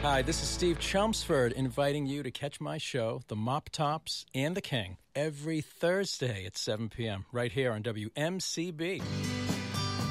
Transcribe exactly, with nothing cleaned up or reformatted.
Hi, this is Steve Chelmsford inviting you to catch my show, The Mop Tops and the King, every Thursday at seven p.m. right here on W M C B.